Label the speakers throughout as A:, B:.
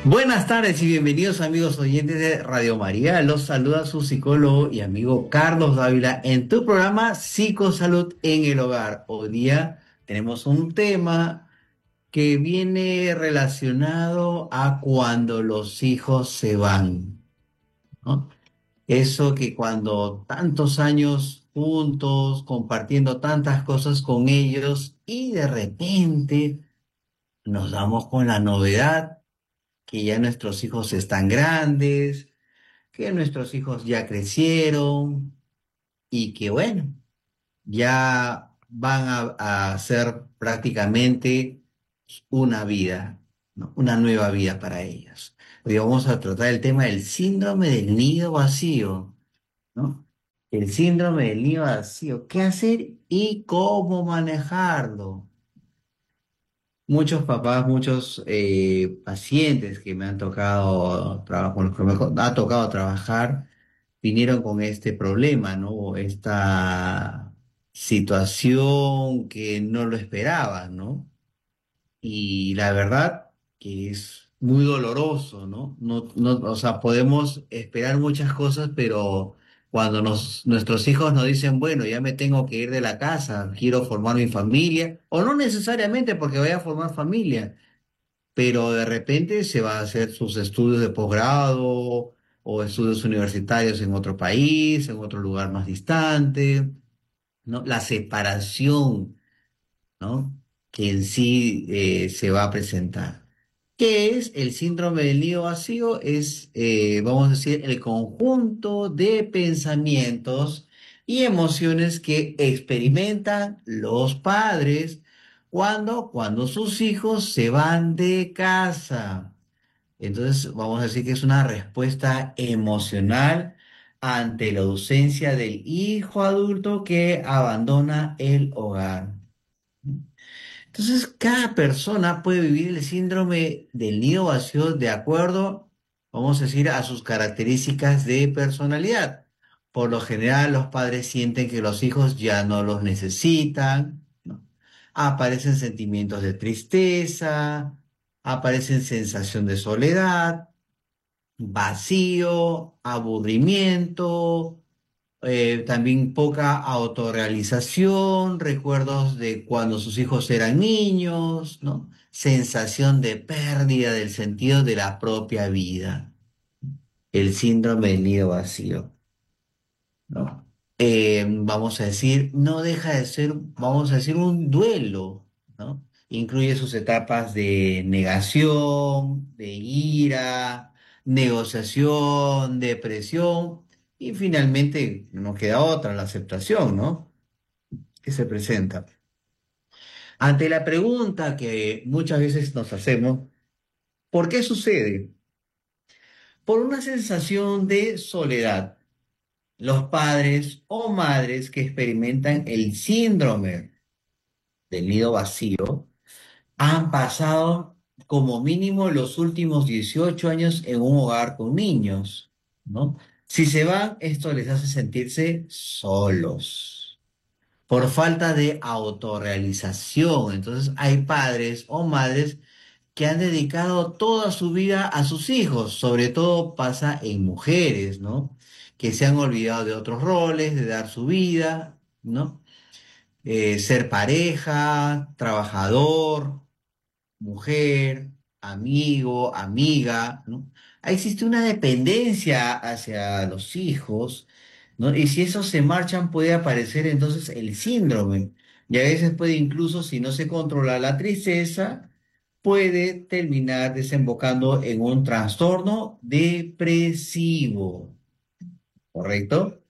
A: Buenas tardes y bienvenidos amigos oyentes de Radio María. Los saluda su psicólogo y amigo Carlos Dávila en tu programa Psicosalud en el Hogar. Hoy día tenemos un tema que viene relacionado a cuando los hijos se van, ¿no? Eso que cuando tantos años juntos, compartiendo tantas cosas con ellos y de repente nos damos con la novedad que ya nuestros hijos están grandes, que nuestros hijos ya crecieron y que bueno, ya van a ser prácticamente una vida, ¿no? Una nueva vida para ellos. Hoy vamos a tratar el tema del síndrome del nido vacío, ¿no? El síndrome del nido vacío, qué hacer y cómo manejarlo. Muchos papás, muchos pacientes que me han tocado, con los que me ha tocado trabajar, vinieron con este problema, ¿no? Esta situación que no lo esperaban, ¿no? Y la verdad que es muy doloroso, ¿no? O sea, podemos esperar muchas cosas, pero cuando nuestros hijos nos dicen, bueno, ya me tengo que ir de la casa, quiero formar mi familia, o no necesariamente porque vaya a formar familia, pero de repente se va a hacer sus estudios de posgrado o estudios universitarios en otro país, en otro lugar más distante, ¿no? La separación, ¿no? Que en sí se va a presentar. ¿Qué es el síndrome del nido vacío? Es, vamos a decir, el conjunto de pensamientos y emociones que experimentan los padres cuando sus hijos se van de casa. Entonces, vamos a decir que es una respuesta emocional ante la ausencia del hijo adulto que abandona el hogar. Entonces, cada persona puede vivir el síndrome del nido vacío de acuerdo, vamos a decir, a sus características de personalidad. Por lo general, los padres sienten que los hijos ya no los necesitan, ¿no? Aparecen sentimientos de tristeza, aparecen sensación de soledad, vacío, aburrimiento, también poca autorrealización, recuerdos de cuando sus hijos eran niños, ¿no? Sensación de pérdida del sentido de la propia vida, el síndrome del nido vacío, ¿no? Vamos a decir, no deja de ser, vamos a decir, un duelo, ¿no? Incluye sus etapas de negación, de ira, negociación, depresión y finalmente no queda otra, la aceptación, ¿no? Que se presenta. Ante la pregunta que muchas veces nos hacemos, ¿por qué sucede? Por una sensación de soledad. Los padres o madres que experimentan el síndrome del nido vacío han pasado como mínimo los últimos 18 años en un hogar con niños, ¿no? Si se van, esto les hace sentirse solos por falta de autorrealización. Entonces hay padres o madres que han dedicado toda su vida a sus hijos, sobre todo pasa en mujeres, ¿no? Que se han olvidado de otros roles, de dar su vida, ¿no? Ser pareja, trabajador, mujer, amigo, amiga, ¿no? Ahí existe una dependencia hacia los hijos, ¿no? Y si esos se marchan puede aparecer entonces el síndrome. Y a veces puede incluso, si no se controla la tristeza, puede terminar desembocando en un trastorno depresivo, ¿correcto?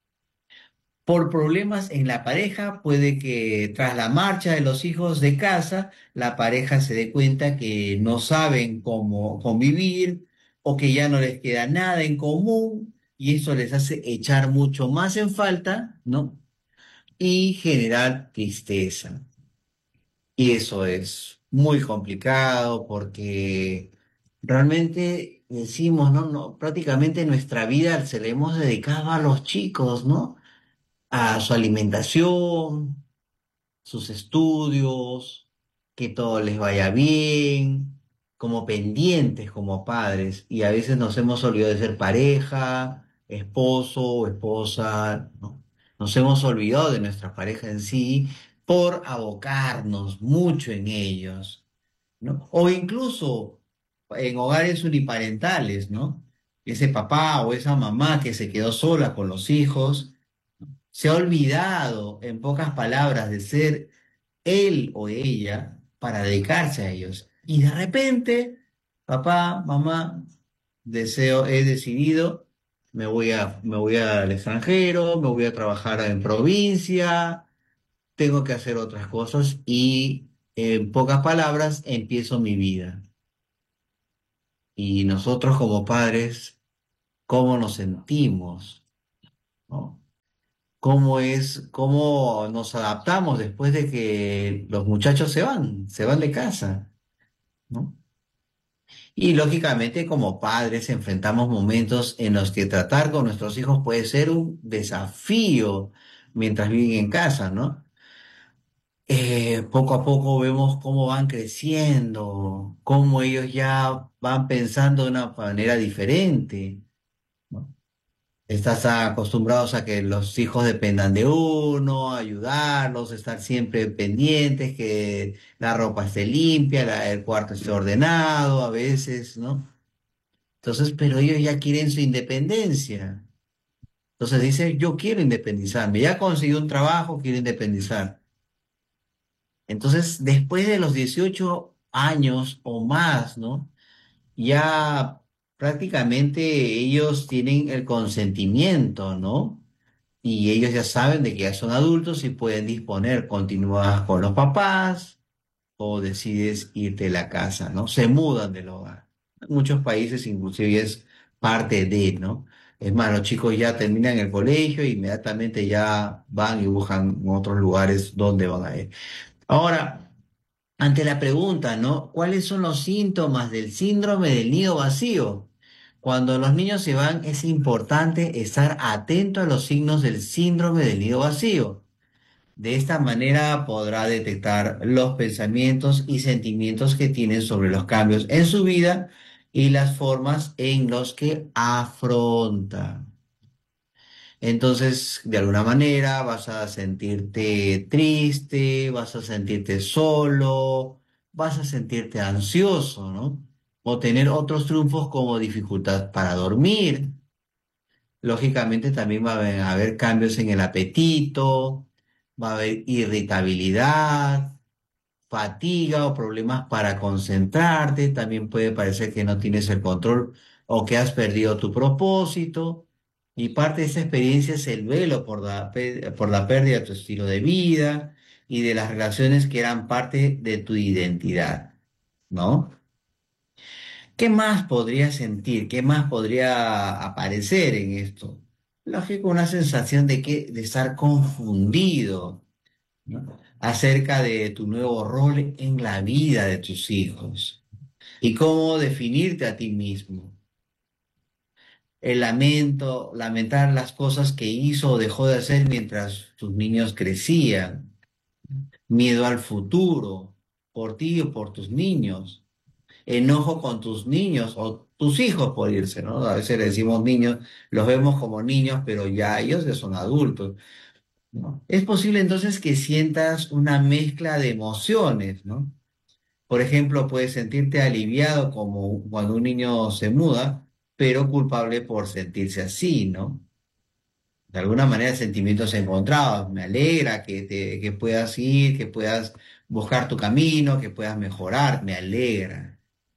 A: Por problemas en la pareja, puede que tras la marcha de los hijos de casa, la pareja se dé cuenta que no saben cómo convivir o que ya no les queda nada en común y eso les hace echar mucho más en falta, ¿no? Y generar tristeza. Y eso es muy complicado porque realmente decimos, ¿no? No, prácticamente nuestra vida se la hemos dedicado a los chicos, ¿no? A su alimentación, sus estudios, que todo les vaya bien. como pendientes como padres y a veces nos hemos olvidado de ser pareja, esposo o esposa, ¿no? Nos hemos olvidado de nuestra pareja en sí por abocarnos mucho en ellos, ¿no? O incluso en hogares uniparentales, ¿no? Ese papá o esa mamá que se quedó sola con los hijos, se ha olvidado, en pocas palabras, de ser él o ella para dedicarse a ellos. Y de repente, papá, mamá, he decidido, me voy al extranjero, me voy a trabajar en provincia, tengo que hacer otras cosas y en pocas palabras empiezo mi vida. Y nosotros como padres, ¿cómo nos sentimos? ¿No? Cómo nos adaptamos después de que los muchachos se van de casa, ¿no? Y lógicamente como padres enfrentamos momentos en los que tratar con nuestros hijos puede ser un desafío mientras viven en casa, ¿no? Poco a poco vemos cómo van creciendo, cómo ellos ya van pensando de una manera diferente, ¿no? Estás acostumbrados a que los hijos dependan de uno, ayudarlos, estar siempre pendientes, que la ropa esté limpia, el cuarto esté ordenado a veces, ¿no? Entonces, pero ellos ya quieren su independencia. Entonces dice, yo quiero independizarme, ya conseguí un trabajo, quiero independizar. Entonces, después de los 18 años o más, ¿no? Ya prácticamente ellos tienen el consentimiento, ¿no? Y ellos ya saben de que ya son adultos y pueden disponer, continúas con los papás o decides irte de la casa, ¿no? Se mudan del hogar. En muchos países inclusive es parte de, ¿no? Es más, los chicos ya terminan el colegio e inmediatamente ya van y buscan otros lugares donde van a ir. Ahora, ante la pregunta, ¿no? ¿Cuáles son los síntomas del síndrome del nido vacío? Cuando los niños se van, es importante estar atento a los signos del síndrome del nido vacío. De esta manera podrá detectar los pensamientos y sentimientos que tienen sobre los cambios en su vida y las formas en los que afronta. Entonces, de alguna manera vas a sentirte triste, vas a sentirte solo, vas a sentirte ansioso, ¿no? O tener otros triunfos como dificultad para dormir. Lógicamente también va a haber cambios en el apetito, va a haber irritabilidad, fatiga o problemas para concentrarte. También puede parecer que no tienes el control o que has perdido tu propósito. Y parte de esa experiencia es el velo por la pérdida de tu estilo de vida y de las relaciones que eran parte de tu identidad, ¿no? ¿Qué más podría sentir? ¿Qué más podría aparecer en esto? Lógico, una sensación de estar confundido, ¿no? Acerca de tu nuevo rol en la vida de tus hijos y cómo definirte a ti mismo. El lamento, lamentar las cosas que hizo o dejó de hacer mientras tus niños crecían. Miedo al futuro, por ti o por tus niños. Enojo con tus niños o tus hijos por irse, ¿no? A veces le decimos niños, los vemos como niños, pero ya ellos ya son adultos, ¿no? Es posible entonces que sientas una mezcla de emociones, ¿no? Por ejemplo, puedes sentirte aliviado como cuando un niño se muda, pero culpable por sentirse así, ¿no? De alguna manera sentimientos encontrados. Me alegra que puedas ir, que puedas buscar tu camino, que puedas mejorar, me alegra.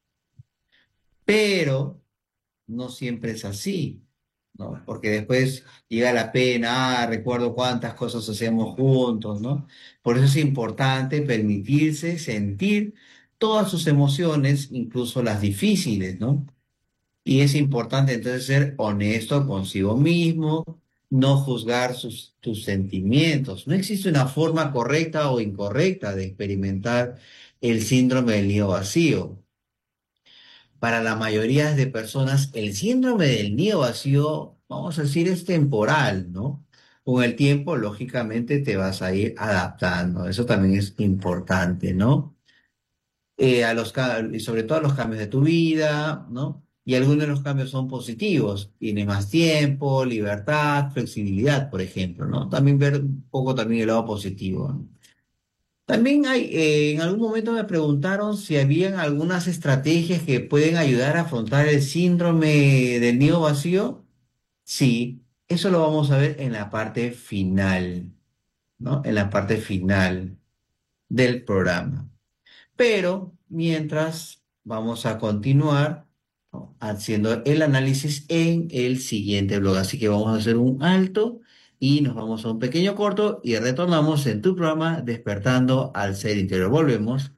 A: Pero no siempre es así, ¿no? Porque después llega la pena, recuerdo cuántas cosas hacíamos juntos, ¿no? Por eso es importante permitirse sentir todas sus emociones, incluso las difíciles, ¿no? Y es importante entonces ser honesto consigo mismo, no juzgar tus sentimientos. No existe una forma correcta o incorrecta de experimentar el síndrome del nido vacío. Para la mayoría de personas, el síndrome del nido vacío, vamos a decir, es temporal, ¿no? Con el tiempo, lógicamente, te vas a ir adaptando. Eso también es importante, ¿no? y sobre todo a los cambios de tu vida, ¿no? Y algunos de los cambios son positivos. Tiene más tiempo, libertad, flexibilidad, por ejemplo, ¿no? También ver un poco también el lado positivo, ¿no? También en algún momento me preguntaron si habían algunas estrategias que pueden ayudar a afrontar el síndrome del nido vacío. Sí, eso lo vamos a ver en la parte final, ¿no? En la parte final del programa. Pero mientras vamos a continuar, ¿no?, haciendo el análisis en el siguiente blog. Así que vamos a hacer un alto y nos vamos a un pequeño corto y retornamos en tu programa Despertando al Ser Interior. Volvemos.